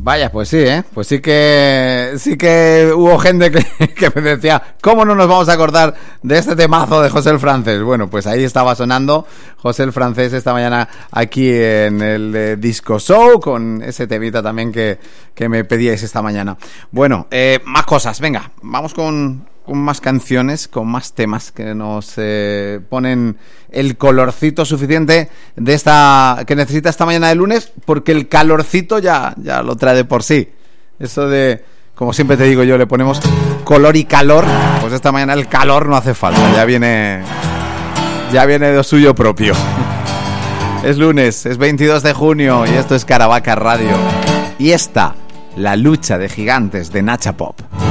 Vaya, pues sí, ¿eh? Pues sí que hubo gente que me decía, ¿cómo no nos vamos a acordar de este temazo de José el Francés? Bueno, pues ahí estaba sonando José el Francés esta mañana aquí en el Disco Show, con ese temita también que me pedíais esta mañana. Bueno, más cosas, venga, vamos con más canciones, con más temas que nos ponen el colorcito suficiente de que necesita esta mañana de lunes, porque el calorcito ya lo trae de por sí. Eso de, como siempre te digo yo, le ponemos color y calor, pues esta mañana el calor no hace falta, ya viene de lo suyo propio. Es lunes, es 22 de junio y esto es Caravaca Radio. Y esta, la lucha de gigantes de Nacha Pop.